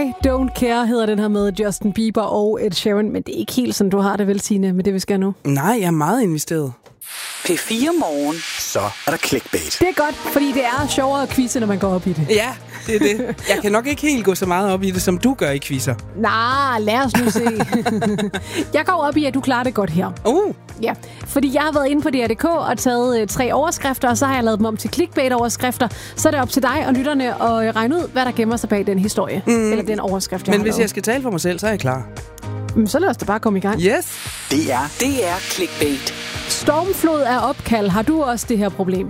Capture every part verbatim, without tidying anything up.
I Don't Care hedder den her med Justin Bieber og Ed Sheeran, men det er ikke helt sådan, du har det vel, Signe, med det, vi skal nu. Nej, jeg er meget investeret. P fire Morgen. Så er der clickbait. Det er godt, fordi det er sjovere at quizze, når man går op i det. Ja, det er det. Jeg kan nok ikke helt gå så meget op i det, som du gør i quizzer. Nej, lad os nu se. Jeg går op i, at du klarer det godt her. Uh. Ja, fordi jeg har været inde på D R punktum D K og taget øh, tre overskrifter, og så har jeg lavet dem om til clickbait-overskrifter. Så er det op til dig og lytterne at regne ud, hvad der gemmer sig bag den historie. Mm. Eller den overskrift, jeg Men har hvis lavet. jeg skal tale for mig selv, så er jeg klar. Mm, så lad os da bare komme i gang. Yes. Det er, det er clickbait. Stormflod af opkald. Har du også det her problem?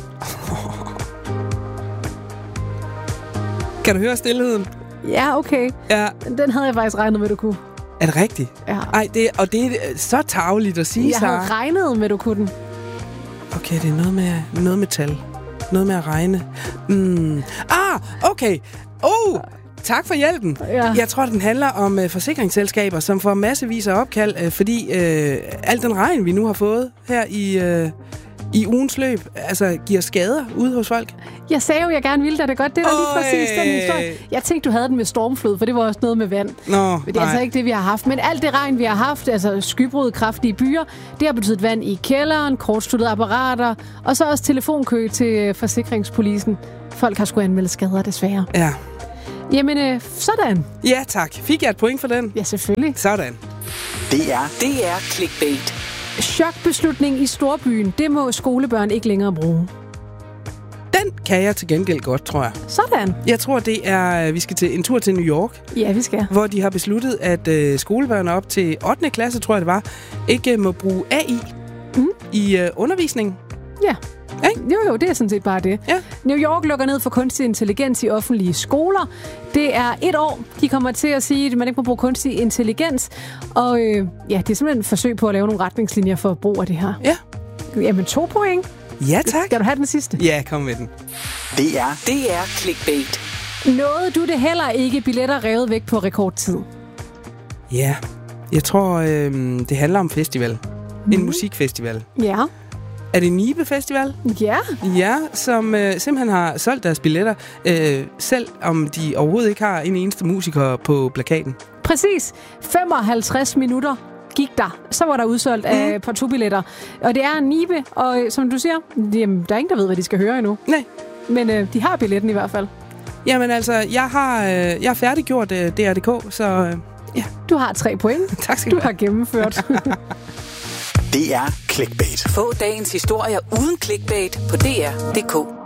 Kan du høre stillheden? Ja, okay. Ja. Den havde jeg faktisk regnet med, du kunne. Er det rigtigt? Ja. Ej, det, og det er så tarveligt at sige, Jeg Sara. havde regnet med, du kunne den. Okay, det er noget med, noget med tal. Noget med at regne. Mm. Ah, okay. Oh, tak for hjælpen. Ja. Jeg tror, den handler om uh, forsikringsselskaber, som får massevis af opkald, uh, fordi uh, al den regn, vi nu har fået her i, uh, i ugens løb, altså giver skader ude hos folk. Jeg sagde jo, jeg gerne ville dig det godt. Det er da lige Øj. præcis den historie. Jeg tænkte, du havde den med stormflod, for det var også noget med vand. Nå, Men det er altså ikke det, vi har haft. Men alt det regn, vi har haft, altså skybrud, kraftige byer, det har betydet vand i kælderen, kortsluttede apparater, og så også telefonkø til forsikringspolisen. Folk har sgu anmelde skader, desværre. Ja. Jamen, øh, sådan. Ja, tak. Fik jeg et point for den? Ja, selvfølgelig. Sådan. Det er, det er clickbait. Chokbeslutning i storbyen, det må skolebørn ikke længere bruge. Den kan jeg til gengæld godt, tror jeg. Sådan. Jeg tror, det er, vi skal til en tur til New York, Ja, vi skal. hvor de har besluttet, at øh, skolebørn op til ottende klasse, tror jeg det var, ikke må bruge A I Mm. i øh, undervisningen. Ja. Ikke? Jo, jo, det er sådan set bare det. Ja. New York lukker ned for kunstig intelligens i offentlige skoler. Det er et år, de kommer til at sige, at man ikke må bruge kunstig intelligens. Og øh, ja, det er simpelthen et forsøg på at lave nogle retningslinjer for brug af det her. Ja. Jamen, to point. Ja, tak. Skal du have den sidste? Ja, kom med den. Det er, det er clickbait. Nåede du det heller ikke billetter revet væk på rekordtid? Ja, jeg tror, øh, det handler om festival. Mm. En musikfestival. Ja. Er det Nibe Festival? Ja. Ja, som øh, simpelthen har solgt deres billetter, øh, selv om de overhovedet ikke har en eneste musiker på plakaten. Præcis. femoghalvtreds minutter gik der. Så var der udsolgt mm. af partout-billetter. Og det er Nibe, og øh, som du siger, jamen, der er ingen, der ved, hvad de skal høre endnu. Nej. Men øh, de har billetten i hvert fald. Jamen altså, jeg har, øh, jeg har færdiggjort øh, D R punktum D K, så øh, ja. Du har tre point. Tak skal du du har gennemført. Det er clickbait. Få dagens historier uden clickbait på D R punktum D K.